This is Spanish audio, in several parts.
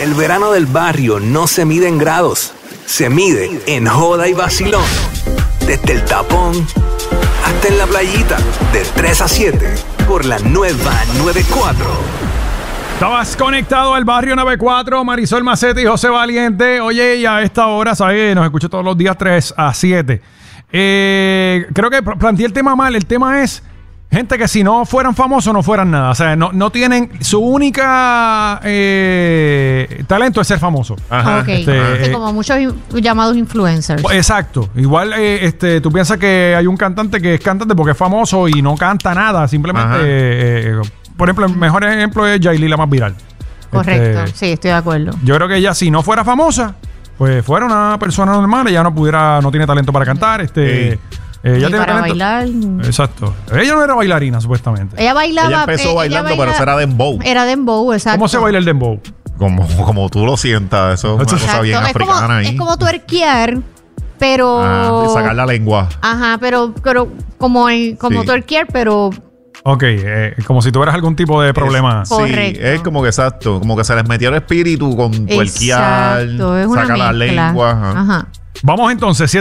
El verano del barrio no se mide en grados, se mide en joda y vacilón. Desde el tapón hasta en la playita, de 3 a 7, por la nueva 94. Estabas conectado al barrio 94, Marisol Macete y José Valiente. Oye, y a esta hora, ¿sabes? Nos escucho todos los días 3 a 7. Creo que planteé el tema mal. El tema es gente que si no fueran famosos no fueran nada. O sea, no tienen... Su única talento es ser famoso. Ajá. Okay. Sí, como muchos llamados influencers. Exacto. Igual tú piensas que hay un cantante que es cantante porque es famoso y no canta nada. Simplemente... por ejemplo, el mejor ejemplo es Yailin, la más viral. Correcto. Sí, estoy de acuerdo. Yo creo que ella, si no fuera famosa, pues fuera una persona normal. Ella no tiene talento para cantar. Ella tiene para talento. Bailar. Exacto. Ella no era bailarina, supuestamente. Ella bailaba. Ella empezó bailando, pero eso era dembow. Era dembow, exacto. ¿Cómo se baila el dembow? Como tú lo sientas. Eso es una cosa bien africana ahí. Es como tuerquear, pero... y sacar la lengua. Ajá, pero como tuerquear, pero... Ok, como si tuvieras algún tipo de problema. Correcto. Sí, es como que exacto. Como que se les metió el espíritu con tuerquear, sacar la lengua. Ajá. Vamos entonces,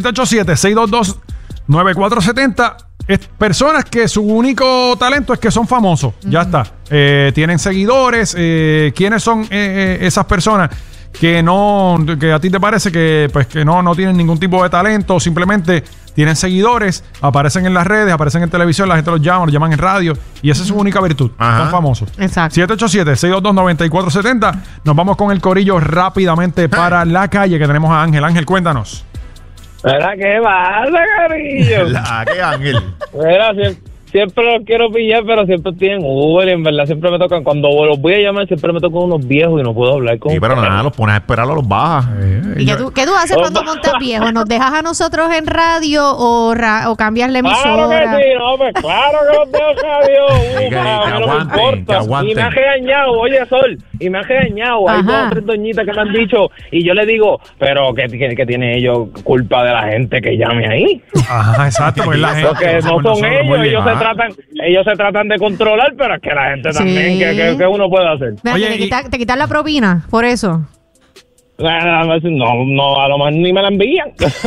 787-622-9470. Personas que su único talento es que son famosos. Ya está. Tienen seguidores. ¿Quiénes son esas personas que a ti te parece que no tienen ningún tipo de talento? Simplemente tienen seguidores, aparecen en las redes, aparecen en televisión, la gente los llaman en radio y esa es su única virtud. Son famosos. Exacto. 787-622-9470. Nos vamos con el corillo rápidamente para la calle que tenemos a Ángel. Ángel, cuéntanos. ¿Verdad qué pasa, carillo? ¿Qué Ángel? Mira, siempre los quiero pillar, pero siempre estoy en Uber y en verdad siempre me tocan. Cuando los voy a llamar, siempre me tocan unos viejos y no puedo hablar con pero nada, los pones a esperar o los bajas. ¿Y qué tú haces cuando montas viejo? ¿Nos dejas a nosotros en radio o cambias la emisora? Claro que sí, no, pues claro que los dejo en radio. No me importa. Y me han regañado, oye, Sol, y me han regañado. Hay 2 o 3 doñitas que me han dicho y yo le digo, pero ¿qué tienen ellos culpa de la gente que llame ahí? Ajá, exacto. Pues la gente, porque no son ellos se tratan de controlar, pero es que la gente también, ¿qué uno puede hacer? Oye, ¿te quitan la propina por eso? No, a lo mejor ni me la envían.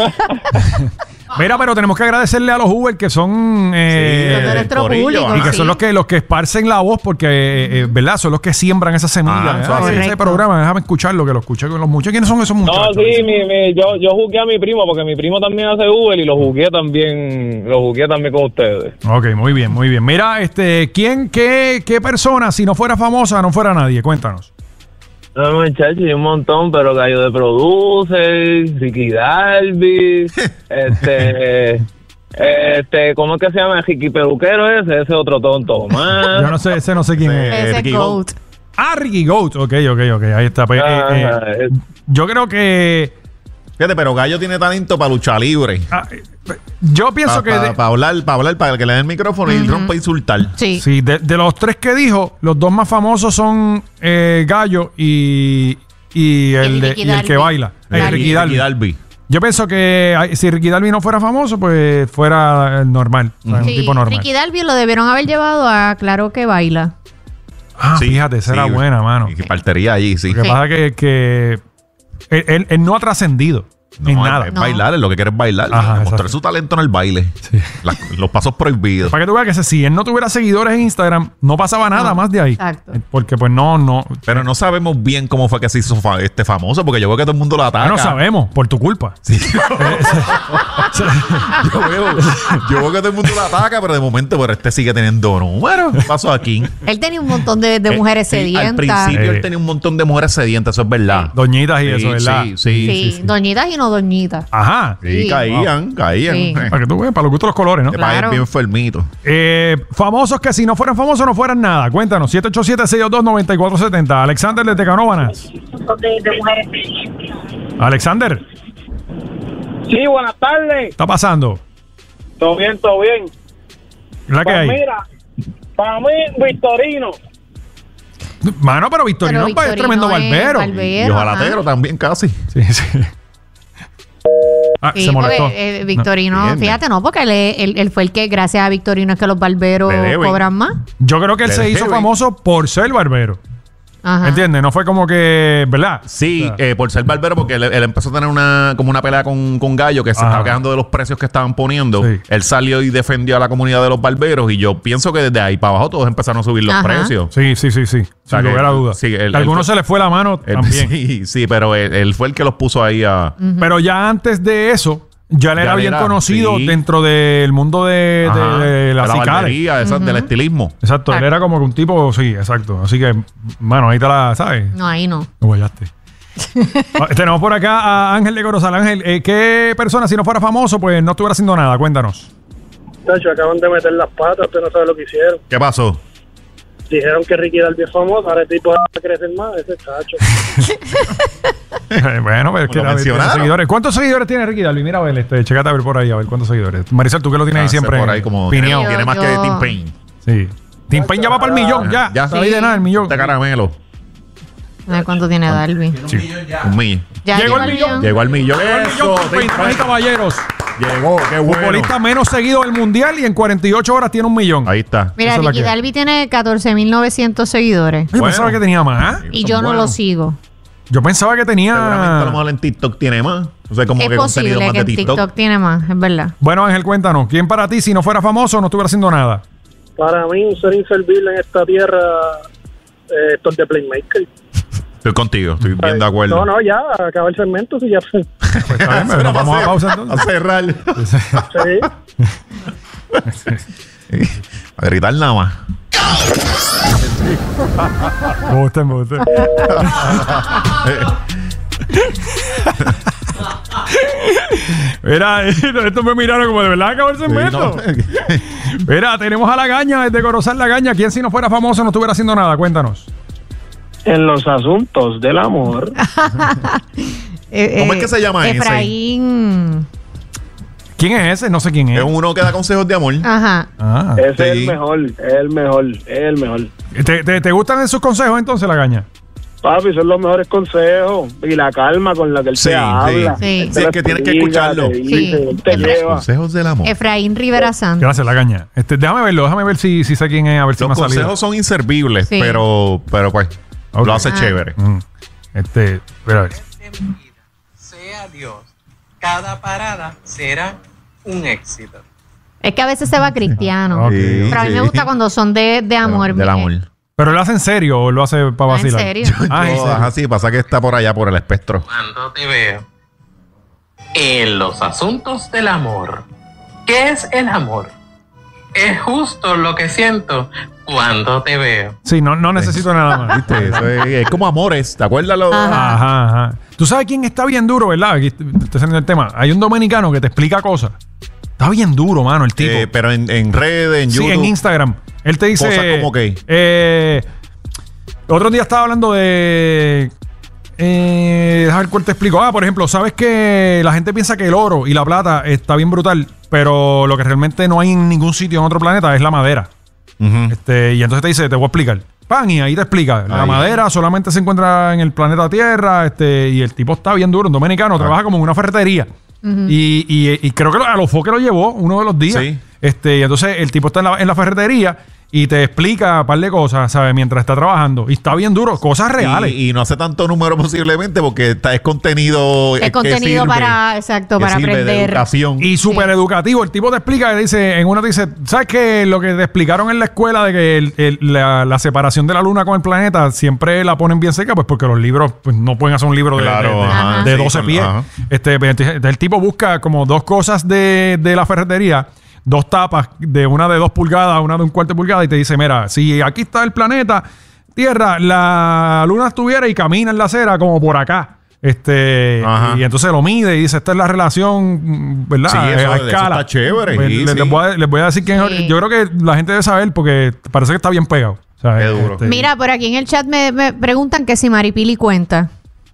Mira, pero tenemos que agradecerle a los Uber que son nuestro público, y que son los que esparcen la voz porque, ¿verdad? Son los que siembran esa semilla. Ese programa, déjame escucharlo, que lo escuché con los muchachos. ¿Quiénes son esos muchachos? No, sí, yo jugué a mi primo porque mi primo también hace Uber y lo jugué también con ustedes. Ok, muy bien, muy bien. Mira, qué persona, si no fuera famosa, no fuera nadie? Cuéntanos. No, muchachos, hay un montón, pero Gallo de Producer, Ricky Dalby, ¿cómo es que se llama? Ricky Peluquero ese otro tonto más. Yo no sé, no sé quién es. Ese Goat. Ricky Goat, ok, ahí está. Yo creo que... Fíjate, pero Gallo tiene talento para lucha libre. Yo pienso que... Para hablar, para que le den el micrófono y rompa a insultar. Sí, de los 3 que dijo, los 2 más famosos son Gallo y el que baila. Ricky Dalby. Yo pienso que si Ricky Dalby no fuera famoso, pues fuera normal. Un tipo normal. Ricky Dalby lo debieron haber llevado a Claro que Baila. Fíjate, esa era buena, mano. Y que partería allí, sí. Lo que pasa es que él no ha trascendido en nada. Es bailar, es lo que quiere es bailar. Mostrar su talento en el baile. Sí. Los pasos prohibidos. Para que tú veas que si él no tuviera seguidores en Instagram, no pasaba nada más de ahí. Exacto. Porque pues no. Pero no sabemos bien cómo fue que se hizo famoso, porque yo veo que todo el mundo lo ataca. No sabemos, por tu culpa. Sí. yo veo que todo el mundo lo ataca, pero de momento sigue teniendo números. ¿Qué pasó aquí? Él tenía un montón de mujeres sedientas. Al principio él tenía un montón de mujeres sedientas, eso es verdad. Doñitas y eso, ¿verdad? Sí. Doñitas y no doñitas. Ajá. Sí, caían. Sí. Para que tú veas, para los gustos los colores, ¿no? Claro. Bien enfermito. Famosos que si no fueran famosos no fueran nada. Cuéntanos, 787-622-9470. Alexander desde Canóvanas. Alexander. Sí, buenas tardes. ¿Qué está pasando? Todo bien. ¿La que hay? Mira, para mí, Victorino. Mano, pero Victorino es tremendo barbero. Y ojalatero también casi. Sí. Se molestó. Victorino, no, fíjate, porque él fue el que, gracias a Victorino, es que los barberos cobran más. Yo creo que él se hizo famoso por ser barbero. Ajá. ¿Entiendes? No fue como que, ¿verdad? Sí, O sea, por ser barbero, porque él empezó a tener una pelea con Gallo que se Ajá. estaba quejando de los precios que estaban poniendo. Sí. Él salió y defendió a la comunidad de los barberos y yo pienso que desde ahí para abajo todos empezaron a subir los Ajá. precios. Sí. sea Sin que- lugar a dudas. sí, él A algunos fue- se les fue la mano también. Sí, pero él fue el que los puso ahí a... Pero ya antes de eso, ya él Ya era él bien era, conocido sí. dentro del mundo de Ajá, las la cicales. barbería, del estilismo. Exacto, él era como que un tipo, sí, exacto. Así que, mano, ahí te la, ¿sabes? No, ahí no. Me guayaste. Tenemos por acá a Ángel de Corozal. Ángel, ¿qué persona, si no fuera famoso, pues no estuviera haciendo nada? Cuéntanos. Tacho, acaban de meter las patas, usted no sabe lo que hicieron. ¿Qué pasó? Dijeron que Ricky Dalby es famoso, ahora el tipo va a crecer más, ese Tacho. Bueno, pues es que Lo tiene mencionaron. seguidores. ¿Cuántos seguidores tiene Ricky Dalby? Mira, a ver, checate a ver por ahí, a ver cuántos seguidores. Marisol, tú que lo tienes ahí siempre Por ahí como... pineado. Yo- Tiene más que Tim Payne. Sí. Tim Payne ya va para el millón, ya. Ya. Está ahí de nada, el millón. De caramelo. A ver cuánto tiene Dalby. Un millón. Ya Llegó el millón. Llegó al millón. Llegó el millón, Tim Tim Payne, caballeros. Llegó, qué bueno. Futbolista menos seguido del mundial y en 48 horas tiene 1 millón. Ahí está. Mira, Esa es la Ricky que- Dalby tiene 14.900 seguidores. Yo pensaba que tenía más. Y yo no lo sigo. Yo pensaba que Seguramente a lo tenía... mejor en TikTok tiene más. O sea, como Es que contenido posible más que de en TikTok. TikTok tiene más, es verdad. Bueno, Ángel, cuéntanos. ¿Quién para ti, si no fuera famoso, no estuviera haciendo nada? Para mí, un ser inservible en esta tierra, esto es de Playmaker. Estoy contigo, estoy bien de acuerdo. No, ya, acaba el segmento, si ya se... Pues está bien, pero nos vamos a pausa A entonces. cerrar. Sí. A gritar nada más. Me gusta. Mira, estos me miraron como de verdad acabó el segmento. Mira, tenemos a Lagaña, desde Corozal Lagaña. ¿Quién si no fuera famoso no estuviera haciendo nada? Cuéntanos. En los asuntos del amor. ¿Cómo es que se llama ese? Efraín. ¿Quién es ese? No sé quién es. Es uno que da consejos de amor. Ajá. Ah. Ese es Sí. el mejor, es el mejor, es el mejor. ¿Te gustan esos consejos entonces, Lagaña? Papi, son los mejores consejos. Y la calma con la que él Sí, te habla. sí. Sí, es que tienes que escucharlo. Te Sí. dice, él te lleva. Consejos del amor. Efraín Rivera Santos. Gracias, Lagaña. Déjame verlo, déjame ver si sé quién es, a ver si Los me ha salido. consejos son inservibles, Sí. pero pues Ok. lo hace Ah. chévere. Espera a ver. Sea Dios, cada parada será un éxito. Es que a veces se va cristiano. Ok. Sí, Pero a mí me sí. gusta cuando son de amor. Del amor. ¿Pero lo hace en serio o lo hace para Ah, ¿en vacilar? serio? Ah, ¿en serio? Ajá, sí, pasa que está por allá, por el espectro. Cuando te veo en los asuntos del amor. ¿Qué es el amor? Es justo lo que siento cuando te veo. Sí, no necesito nada más. ¿Viste? Eso es como amores, ¿te acuerdas? Ajá. Tú sabes quién está bien duro, ¿verdad? Aquí estoy haciendo el tema. Hay un dominicano que te explica cosas. Está bien duro, mano, el tipo. Pero en redes, en YouTube. Sí, en Instagram. Él te dice... Cosas como que... otro día estaba hablando de... déjame ver cuál te explico. Por ejemplo, sabes que la gente piensa que el oro y la plata está bien brutal, pero lo que realmente no hay en ningún sitio en otro planeta es la madera. Ujú. Y entonces te dice, te voy a explicar. Pan, y ahí te explica. La Ahí. madera solamente se encuentra en el planeta Tierra. Y el tipo está bien duro, un dominicano, trabaja como en una ferretería. Y creo que a los foques lo llevó uno de los días. Sí. Y entonces el tipo está en la ferretería y te explica un par de cosas, ¿sabes? Mientras está trabajando. Y está bien duro, cosas reales. Y no hace tanto número posiblemente porque es contenido. Es que contenido sirve, para, exacto, que para sirve de aprender. educación. Y súper educativo. El tipo te explica, en uno te dice, ¿sabes que lo que te explicaron en la escuela de que la separación de la luna con el planeta siempre la ponen bien cerca? Pues porque los libros pues, no pueden hacer un libro Claro, ajá, de sí, 12 con- pies. ajá. Entonces, el tipo busca como dos cosas de la ferretería, dos tapas, de una de 2 pulgadas, una de 1/4 pulgada, y te dice, mira, si aquí está el planeta Tierra, la luna estuviera y camina en la acera como por acá. Ajá. Y entonces lo mide y dice, esta es la relación, ¿verdad? Sí, eso- A eso escala. está chévere, Pues, sí, les sí. voy a decir quién es. Sí. Yo creo que la gente debe saber porque parece que está bien pegado. O sea, Qué duro. Mira, por aquí en el chat me preguntan que si Maripili cuenta.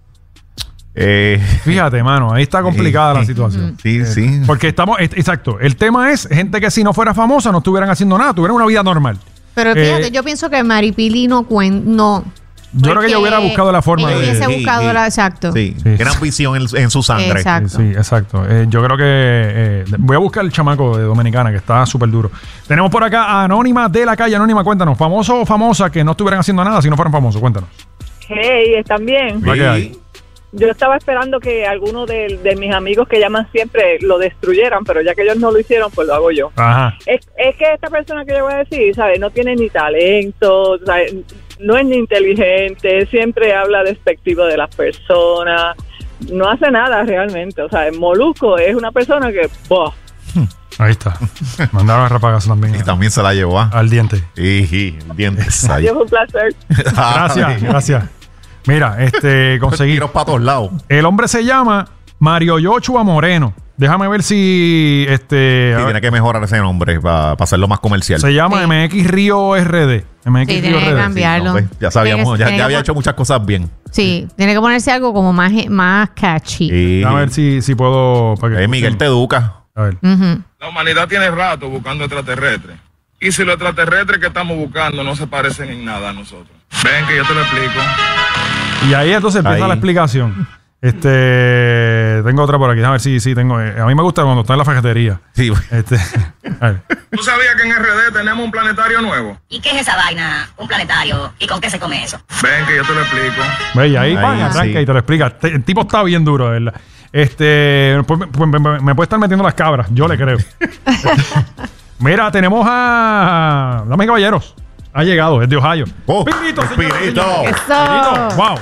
Fíjate, mano, ahí está complicada la situación. Sí, sí. Porque exacto, el tema es gente que si no fuera famosa no estuvieran haciendo nada, tuvieran una vida normal. Pero fíjate, Eh, yo pienso que Maripili no cuenta. No. Yo creo que ella hubiera buscado la forma ella de... hubiese Sí, buscado sí. la. Exacto. Sí, Sí. gran visión en su sangre. Exacto. Sí, exacto. Yo creo que voy a buscar el chamaco de Dominicana que está súper duro. Tenemos por acá a Anónima de la calle. Anónima, cuéntanos, famoso o famosa que no estuvieran haciendo nada si no fueran famosos, cuéntanos. Hey, ¿están bien? ¿Qué hay? Yo estaba esperando que alguno de mis amigos que llaman siempre lo destruyeran, pero ya que ellos no lo hicieron, pues lo hago yo. Ajá. Es que esta persona que yo voy a decir, ¿sabes? No tiene ni talento, ¿sabes? No es ni inteligente, siempre habla despectivo de las personas, no hace nada realmente. O sea, Molusco es una persona que... ¡boh! Ahí está. Mandaron a Rapagazo también. Y también se la llevó al diente. Y dientes ahí. Adiós, un placer. Gracias. Mira, conseguí. Tiros para todos lados. El hombre se llama Mario Yoshua Moreno. Déjame ver si Sí, tiene que mejorar ese nombre para hacerlo más comercial. se llama MX Río RD. MX Sí, Río tiene que RD. cambiarlo. No, pues, ya sabíamos, Tiene que ya había hecho muchas cosas bien. Sí, tiene que ponerse algo como más catchy. Y Déjame ver si puedo. Para que Miguel te educa. A ver. Ujú. La humanidad tiene rato buscando extraterrestres. Y si los extraterrestres que estamos buscando no se parecen en nada a nosotros. Ven que yo te lo explico. Y ahí entonces empieza Ahí. la explicación. Tengo otra por aquí. A ver si tengo. A mí me gusta cuando está en la fajetería. Sí. A ver. ¿Tú sabías que en RD tenemos un planetario nuevo? ¿Y qué es esa vaina? Un planetario. ¿Y con qué se come eso? Ven que yo te lo explico. Ve, y ahí, Ahí, pan, arranca sí. y te lo explica. El tipo está bien duro, de verdad. Me puede estar metiendo las cabras. Yo le creo. Mira, tenemos a... Damas y caballeros. Ha llegado, es de Ohio. Oh, Pirito, señoras y Pirito. señores. Eso. Pirito, wow.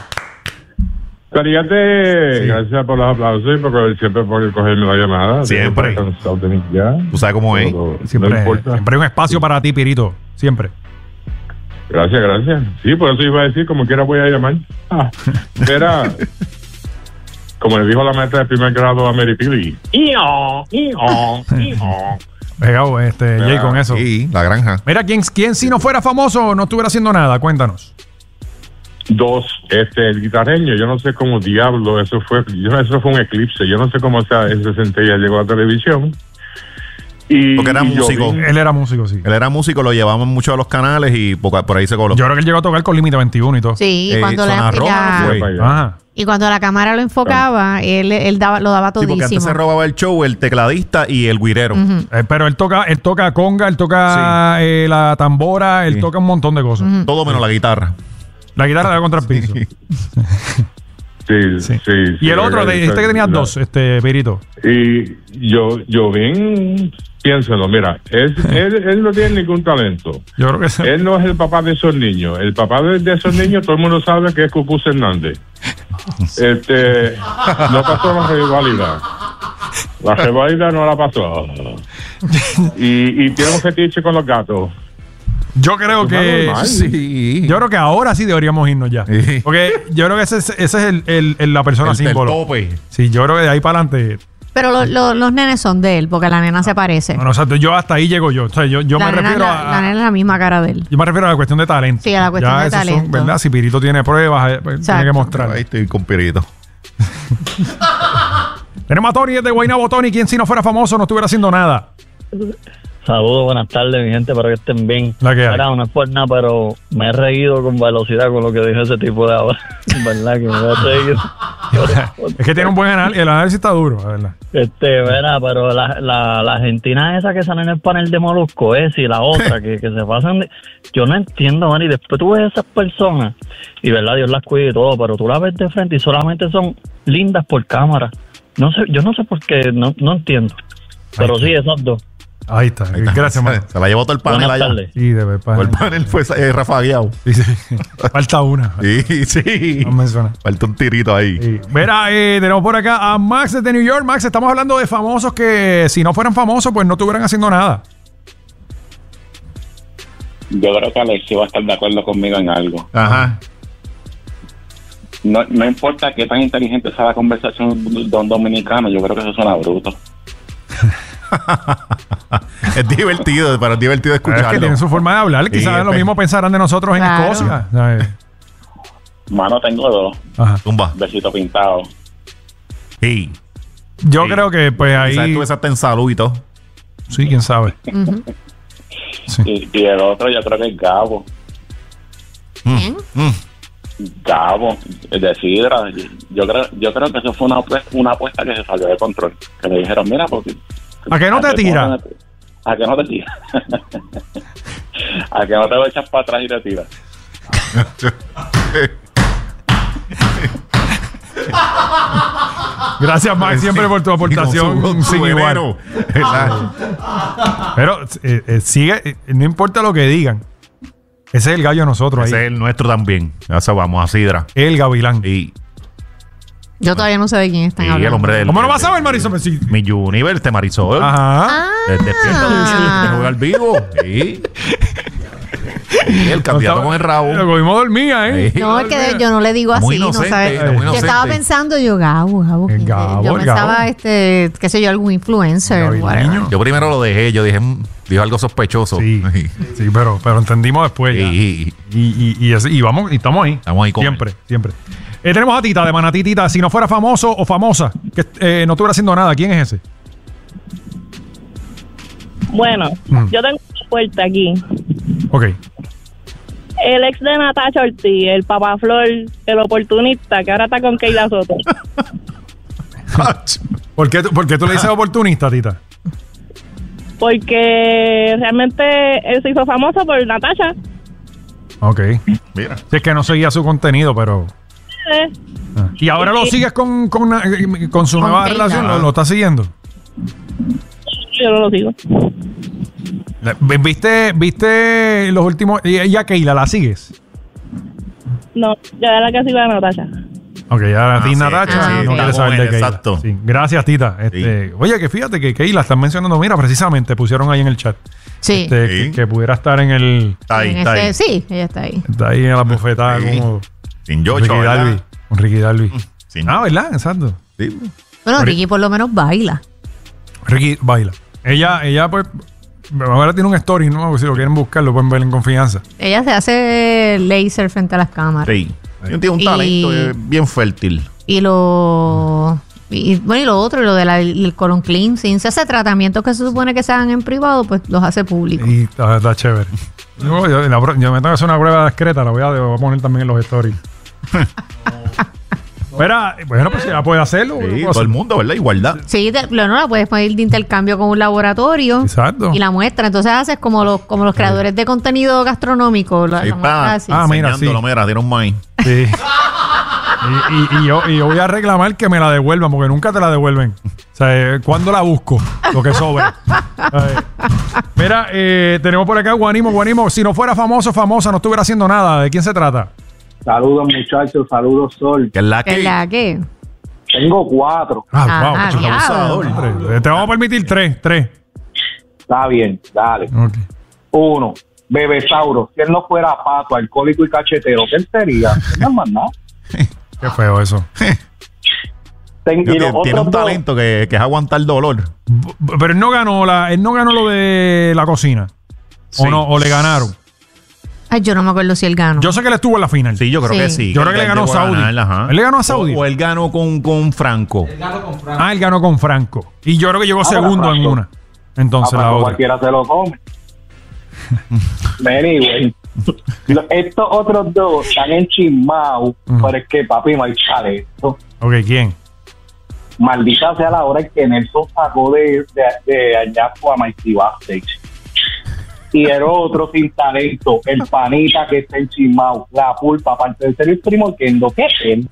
Cariate, gracias por los aplausos y siempre por cogerme la llamada. Siempre. Estoy cansado de mí ya. Tú sabes cómo es. No Siempre importa. hay un espacio para ti, Pirito. Siempre. Gracias. Sí, por eso iba a decir, como quiera voy a llamar. Era, como le dijo la maestra de primer grado a Mary Pili. Pegado, Jay, con eso. Sí, la granja. Mira, ¿quién si no fuera famoso no estuviera haciendo nada? Cuéntanos. Dos, el guitarreño, yo no sé cómo diablo, eso fue un eclipse, yo no sé cómo ese centella llegó a la televisión. Porque era músico. Él era músico, sí. Él era músico, lo llevaban mucho a los canales y por ahí se colocó. Yo creo que él llegó a tocar con Límite 21 y todo. Sí, y cuando Zona Roja, Fue para allá. Ajá. y cuando la cámara lo enfocaba, él lo daba Sí, porque todísimo. antes se robaba el show, el tecladista y el guirero. Ujú. Pero él toca conga, él toca la tambora, él Sí. toca un montón de cosas. Todo menos la guitarra. La guitarra la da contra el piso. Sí. Y el otro, dijiste que tenías dos, Pirito. Y yo bien, piénsalo, mira, él no tiene ningún talento. Yo creo que Él no es el papá de esos niños. El papá de esos niños, todo el mundo sabe que es Cucuz Hernández. No pasó la rivalidad. La rivalidad no la pasó. Y tiene un fetiche con los gatos. Yo creo Pues que normal. sí. Yo creo que ahora sí deberíamos irnos ya. Sí. Porque yo creo que ese es la persona El símbolo. tope. Sí, yo creo que de ahí para adelante. Pero los nenes son de él, porque la nena se parece. Bueno, o sea, yo hasta ahí llego yo. O sea, yo la me nena, refiero la nena es la misma cara de él. Yo me refiero a la cuestión de talento. Sí, a la cuestión ya de esos talento. Son, ¿verdad? Si Pirito tiene pruebas, pues, tiene Exacto. que mostrar. Ahí estoy con Pirito. Tenemos a Tony de Guaynabo. Tony, quien si no fuera famoso no estuviera haciendo nada. Saludos, buenas tardes, mi gente, para que estén bien. La que hay. Mira, no es por nada, pero me he reído con velocidad con lo que dijo ese tipo de ahora. ¿Verdad? Que me he reído. Es que tiene un buen análisis. El análisis está duro, la verdad. Mira, pero la Argentina esa que sale en el panel de Molusco, y la otra, que se pasan de... Yo no entiendo, man, y después tú ves esas personas, y verdad, Dios las cuide y todo, pero tú las ves de frente y solamente son lindas por cámara. No sé, yo no sé por qué, no entiendo. Pero sí, esos dos. Ahí está. Gracias, man. Se la llevó todo el panel Buenas allá. tardes. Sí, de verdad. El panel fue rafagueado. Sí, sí. Falta una. Sí. No menciona. Falta un tirito ahí. Sí. Mira, tenemos por acá a Max desde New York. Max, estamos hablando de famosos que si no fueran famosos, pues no estuvieran haciendo nada. Yo creo que Alexi va a estar de acuerdo conmigo en algo. Ajá. No importa qué tan inteligente sea la conversación de un dominicano, yo creo que eso suena bruto. Es divertido, pero es divertido escucharlo. Es que tienen su forma de hablar. Quizás lo mismo pensarán de nosotros en Claro. Escocia. ¿Sabes? Mano, tengo dos. Ajá. Tumba. Besito pintado. Sí. Yo creo que pues ahí... Quizás tú hasta en salud y todo. Sí, quién sabe. Ujú. Sí. Y el otro yo creo que es Gabo. ¿Quién? Gabo, de Sidra. Yo creo que eso fue una apuesta que se salió de control. Que le dijeron, mira, porque... ¿A que no te tira? ¿A que no te tira? ¿A que no te lo echas para atrás y te tiras? Gracias, Max, siempre por tu aportación sin igual. Pero sigue, no importa lo que digan. Ese es el gallo de nosotros. Ese ahí. es el nuestro también. Ya vamos a Sidra. El gavilán. Y Yo todavía no sé de quién están hablando. el hombre del... ¿Cómo no vas a ver, Marisol? Sí. Mi Universe, Marisol. Ajá. Despierta de jugar al vivo. Sí. El candidato con el rabo. Lo cogimos dormida, ¿eh? No, es que yo no le digo así. Muy No inocente, sabe. muy Yo inocente. estaba pensando, Gabo. El Gabo, yo el pensaba, Gabo. qué sé yo, algún influencer. whatever. Yo primero lo dejé. Yo dije, dijo algo sospechoso. Sí, pero entendimos después. Ya. Y vamos, y estamos ahí. Estamos ahí con siempre. Tenemos a Tita de Manatí. Tita, si no fuera famoso o famosa, que no estuviera haciendo nada, ¿quién es ese? Bueno, yo tengo una puerta aquí. Ok. El ex de Natacha Ortiz, el papaflor, el oportunista, que ahora está con Keila Soto. ¿Por qué tú le dices oportunista, Tita? Porque realmente él se hizo famoso por Natacha. Ok. Mira. Si es que no seguía su contenido, pero... ¿Y ahora lo sigues con su nueva Keila. relación? ¿Lo estás siguiendo? Yo no lo sigo. ¿Viste los últimos? ¿Ya Keila la sigues? No, ya era que sigo a Natacha. Ok, ya a ti, Natacha, no quieres saber de Keila. Exacto. Sí. Gracias, Tita. Oye, que fíjate que Keila están mencionando, mira, precisamente pusieron ahí en el chat. Sí. Que pudiera estar en el... Está ahí. Sí, ella está ahí. Está ahí en la bufetada como... Sin Yocho, Ricky ¿verdad? Dalby. Con Ricky Dalby. ¿Verdad? Exacto. Sí. Bueno, Ricky por lo menos baila. Ricky baila. Ella pues... Ahora tiene un story, ¿no? Si lo quieren buscar, lo pueden ver en confianza. Ella se hace laser frente a las cámaras. Sí. Tiene un talento bien fértil. Y lo otro, lo del colon cleansing, se hace tratamientos que se supone que se hagan en privado, pues los hace públicos. Y está chévere. Yo me tengo que hacer una prueba discreta, la voy a poner también en los stories. Pero, bueno, pues ya puede hacerlo. Sí, todo el mundo, ¿verdad? Igualdad. Sí, no la puedes poner de intercambio con un laboratorio. Exacto. Y la muestra. Entonces haces como los creadores de contenido gastronómico. Mira, tiene un maíz. Sí. y yo voy a reclamar que me la devuelvan, porque nunca te la devuelven. O sea, ¿cuándo la busco? Lo que sobra. Mira, tenemos por acá Guanimo. Si no fuera famosa, no estuviera haciendo nada. ¿De quién se trata? Saludos, muchachos. Saludos, Sol. ¿Qué es la que? Tengo 4. Te vamos a permitir 3. Está bien, dale. Okay. 1. Bebesauro. Si él no fuera pato, alcohólico y cachetero, ¿qué él sería? No es más nada. Qué feo eso. Tiene un talento que es aguantar dolor. Pero él no ganó lo de la cocina. Sí. ¿O le ganaron? Ay, yo no me acuerdo si él ganó. Yo sé que él estuvo en la final. Sí, yo creo que sí. Yo creo que le ganó a Saudi. ¿Él le ganó a Saudi? O él ganó con Franco. Él ganó con Franco. Y yo creo que llegó segundo Franco. en una. Entonces la otra. Cualquiera se lo come. Anyway. Estos otros dos están enchismados, pero es que, papi, no hay talento. Ok, ¿quién? Maldita sea la hora en que Nelson sacó de añasco a Mikey Backstage. Y el otro sin talento, el panita que está enchismado, la pulpa, aparte de ser el primo que ¿qué es él?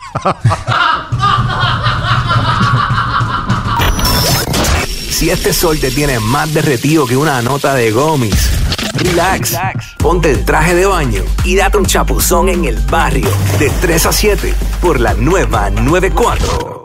Si este sol te tiene más derretido que una nota de gomis, relax, ponte el traje de baño y date un chapuzón en el barrio de 3 a 7 por la nueva 94.